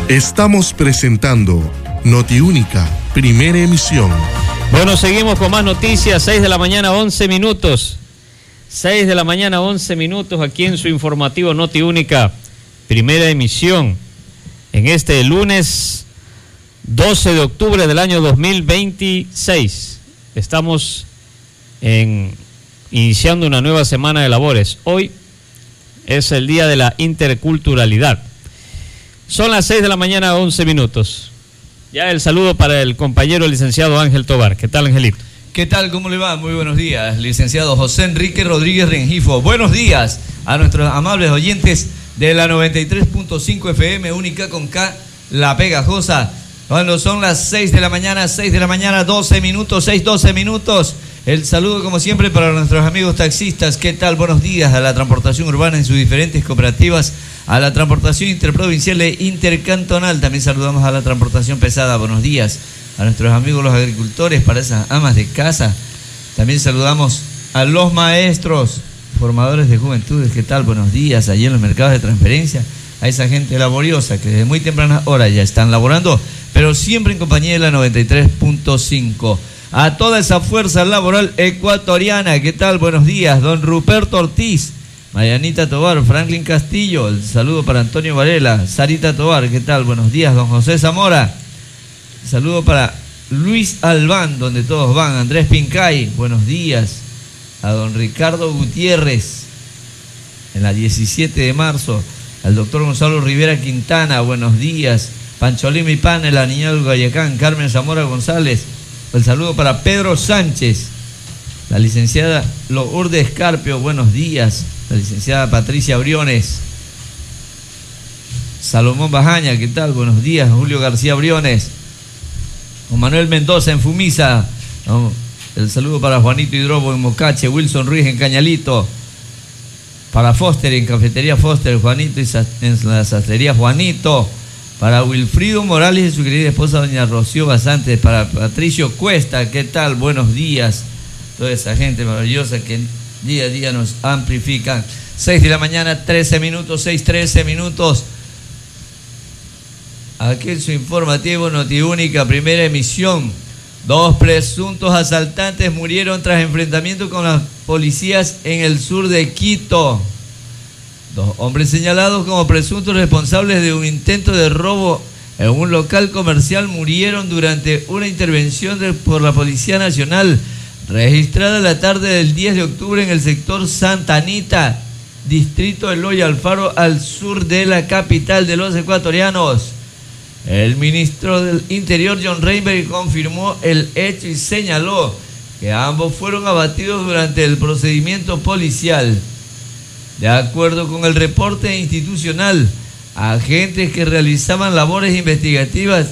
Estamos presentando Notiúnica, primera emisión. Bueno, seguimos con más noticias, 6 de la mañana, 11 minutos. 6 de la mañana, 11 minutos, aquí en su informativo Notiúnica, primera emisión. En este lunes 12 de octubre del año 2026. Estamos iniciando una nueva semana de labores. Hoy es el día de la interculturalidad. Son las 6 de la mañana, 11 minutos. Ya el saludo para el compañero licenciado Ángel Tobar. ¿Qué tal, Angelito? ¿Qué tal? ¿Cómo le va? Muy buenos días, licenciado José Enrique Rodríguez Rengifo. Buenos días a nuestros amables oyentes de la 93.5 FM, única con K, La Pegajosa. Cuando son las 6 de la mañana, 12 minutos, 6:12 minutos. El saludo, como siempre, para nuestros amigos taxistas. ¿Qué tal? Buenos días a la transportación urbana en sus diferentes cooperativas, a la transportación interprovincial e intercantonal. También saludamos a la transportación pesada. Buenos días a nuestros amigos los agricultores, para esas amas de casa. También saludamos a los maestros, formadores de juventudes. ¿Qué tal? Buenos días. Allí en los mercados de transferencia, a esa gente laboriosa que desde muy tempranas horas ya están laborando, pero siempre en compañía de la 93.5. A toda esa fuerza laboral ecuatoriana. ¿Qué tal? Buenos días. Don Ruperto Ortiz, Marianita Tobar, Franklin Castillo. El saludo para Antonio Varela, Sarita Tobar. ¿Qué tal? Buenos días. Don José Zamora. Saludo para Luis Albán, donde todos van. Andrés Pincay. Buenos días. A don Ricardo Gutiérrez, en la 17 de marzo. Al doctor Gonzalo Rivera Quintana. Buenos días. Pancholín Mi Pan, la niña del Guayacán. Carmen Zamora González. El saludo para Pedro Sánchez, la licenciada Lourdes Escarpio, buenos días. La licenciada Patricia Briones, Salomón Bajaña, ¿qué tal? Buenos días. Julio García Briones, Juan Manuel Mendoza en Fumisa. El saludo para Juanito Hidrobo en Mocache, Wilson Ruiz en Cañalito, para Foster en Cafetería Foster, Juanito en la sastrería Juanito. Para Wilfrido Morales y su querida esposa doña Rocío Basantes. Para Patricio Cuesta, ¿qué tal? Buenos días. Toda esa gente maravillosa que día a día nos amplifican. 6 de la mañana, 13 minutos, 6:13 minutos. Aquí en su informativo Notiúnica, primera emisión. 2 presuntos asaltantes murieron tras enfrentamiento con las policías en el sur de Quito. 2 hombres señalados como presuntos responsables de un intento de robo en un local comercial murieron durante una intervención por la Policía Nacional registrada la tarde del 10 de octubre en el sector Santa Anita, distrito de Eloy Alfaro, al sur de la capital de los ecuatorianos. El ministro del Interior, John Reinberg, confirmó el hecho y señaló que ambos fueron abatidos durante el procedimiento policial. De acuerdo con el reporte institucional, agentes que realizaban labores investigativas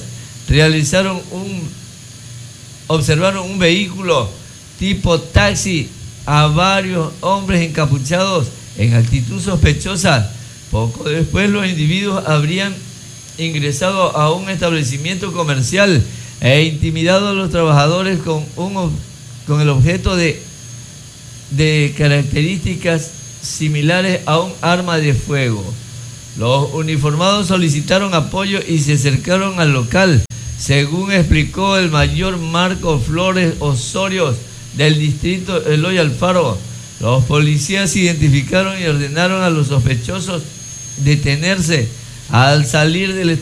observaron un vehículo tipo taxi a varios hombres encapuchados en actitud sospechosa. Poco después, los individuos habrían ingresado a un establecimiento comercial e intimidado a los trabajadores con el objeto de características similares a un arma de fuego. Los uniformados solicitaron apoyo y se acercaron al local, según explicó el mayor Marco Flores Osorio del distrito Eloy Alfaro. Los policías identificaron y ordenaron a los sospechosos detenerse. Al salir del